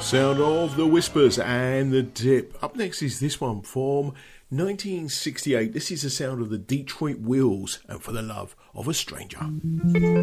Sound of the Whispers and the Dip. Up next is this one from 1968. This is the sound of the Detroit Wheels and For the Love of a Stranger.